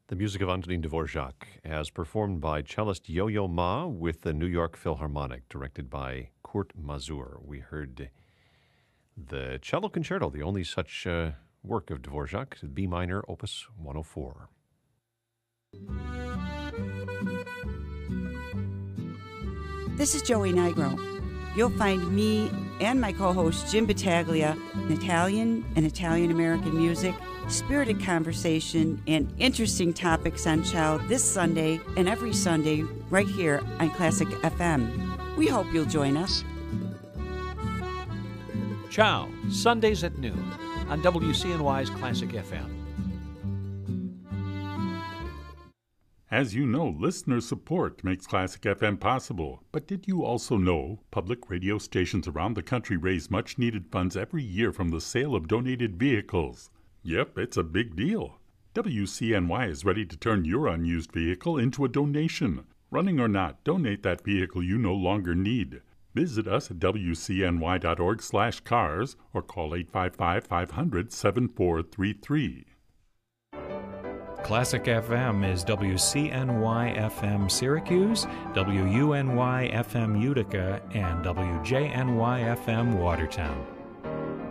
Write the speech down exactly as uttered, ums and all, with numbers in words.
The music of Antonin Dvorak, as performed by cellist Yo-Yo Ma with the New York Philharmonic, directed by Kurt Masur. We heard the Cello Concerto, the only such uh, work of Dvorak, B minor, Opus one oh four. This is Joey Nigro. You'll find me and my co-host Jim Battaglia in Italian and Italian-American music, spirited conversation, and interesting topics on Ciao this Sunday and every Sunday right here on Classic F M. We hope you'll join us. Ciao, Sundays at noon on W C N Y's Classic F M. As you know, listener support makes Classic F M possible. But did you also know public radio stations around the country raise much-needed funds every year from the sale of donated vehicles? Yep, it's a big deal. W C N Y is ready to turn your unused vehicle into a donation. Running or not, donate that vehicle you no longer need. Visit us at W C N Y dot org slash cars or call eight five five, five hundred, seven four three three. Classic F M is W C N Y F M Syracuse, W U N Y F M Utica, and W J N Y F M Watertown.